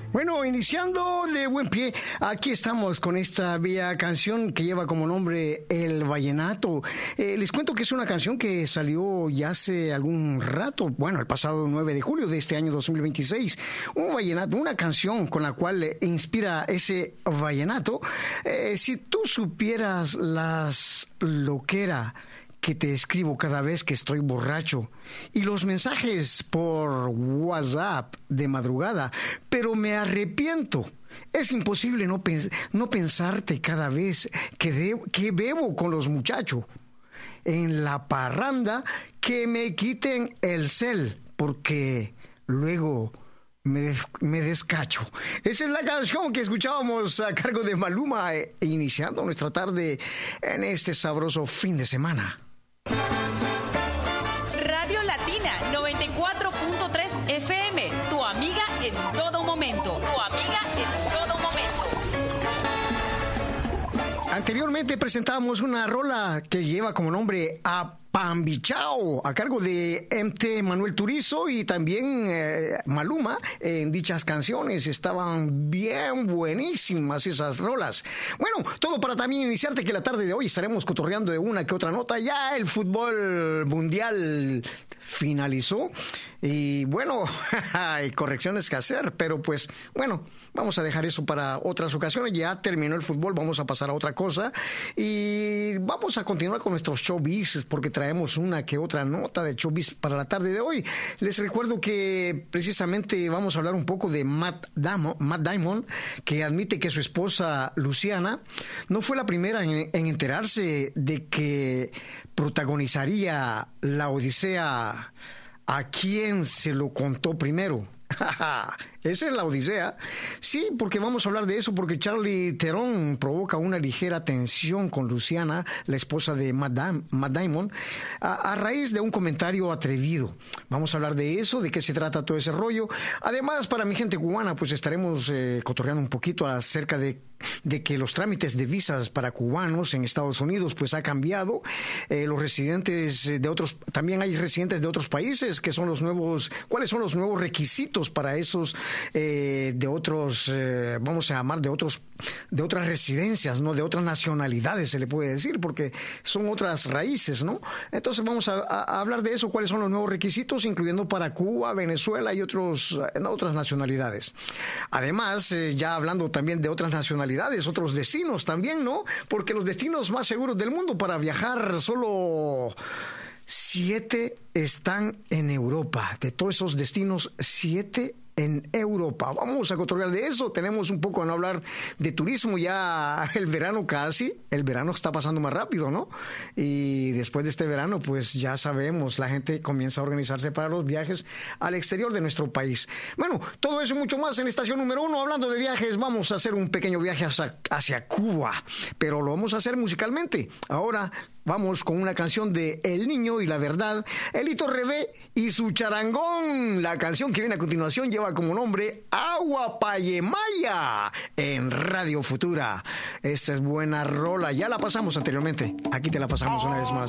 Bueno, iniciando de buen pie, aquí estamos con esta bella canción que lleva como nombre El Vallenato. Les cuento que es una canción que salió ya hace algún rato, bueno, el pasado 9 de julio de este año 2026. Un vallenato, una canción con la cual inspira ese vallenato. Si tú supieras las loqueras que te escribo cada vez que estoy borracho y los mensajes por WhatsApp de madrugada, pero me arrepiento. Es imposible no pensarte cada vez que bebo con los muchachos en la parranda, que me quiten el cel porque luego me descacho. Esa es la canción que escuchábamos a cargo de Maluma, iniciando nuestra tarde en este sabroso fin de semana. Radio Latina 94.3 FM, tu amiga en todo momento. Tu amiga en todo momento. Anteriormente presentábamos una rola que lleva como nombre Apambichao, a cargo de MT Manuel Turizo y también Maluma. En dichas canciones estaban bien buenísimas esas rolas. Bueno, todo para también iniciarte que la tarde de hoy estaremos cotorreando de una que otra nota. Ya el fútbol mundial finalizó y bueno, hay correcciones que hacer, pero pues bueno, vamos a dejar eso para otras ocasiones. Ya terminó el fútbol, vamos a pasar a otra cosa y vamos a continuar con nuestros showbiz, porque traemos una que otra nota de showbiz para la tarde de hoy. Les recuerdo que precisamente vamos a hablar un poco de Matt Damon, que admite que su esposa Luciana no fue la primera en enterarse de que protagonizaría la Odisea. ¿A quién se lo contó primero? Esa es la Odisea. Sí, porque vamos a hablar de eso, porque Charlie Theron provoca una ligera tensión con Luciana, la esposa de Matt Damon, a raíz de un comentario atrevido. Vamos a hablar de eso, de qué se trata todo ese rollo. Además, para mi gente cubana, pues estaremos cotorreando un poquito acerca de que los trámites de visas para cubanos en Estados Unidos pues ha cambiado. Los residentes de otros, también hay residentes de otros países que son los nuevos. ¿Cuáles son los nuevos requisitos para esos de otros, vamos a llamar de otras residencias, no de otras nacionalidades se le puede decir, porque son otras raíces, ¿no? Entonces vamos a hablar de eso, cuáles son los nuevos requisitos, incluyendo para Cuba, Venezuela y otras nacionalidades. Además, ya hablando también de otras nacionalidades, otros destinos también, ¿no? Porque los destinos más seguros del mundo para viajar, solo 7 están en Europa. De todos esos destinos, 7 en Europa. Vamos a cotorrear de eso. Tenemos un poco a no hablar de turismo. Ya el verano casi. El verano está pasando más rápido, ¿no? Y después de este verano, pues ya sabemos, la gente comienza a organizarse para los viajes al exterior de nuestro país. Bueno, todo eso y mucho más en estación número 1. Hablando de viajes, vamos a hacer un pequeño viaje hacia Cuba. Pero lo vamos a hacer musicalmente. Ahora vamos con una canción de El Niño y la Verdad, Elito Rebé y su charangón. La canción que viene a continuación lleva como nombre Agua Payemaya en Radio Futura. Esta es buena rola, ya la pasamos anteriormente, aquí te la pasamos una vez más.